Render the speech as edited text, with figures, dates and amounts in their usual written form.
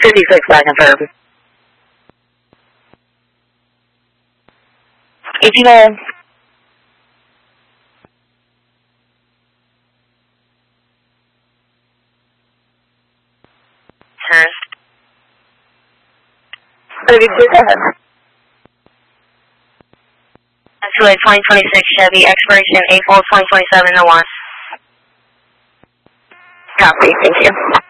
56, I confirm. 89. Hers. 32, go ahead. That's really 2026 Chevy, expiration April 2027, no one. Copy, thank you.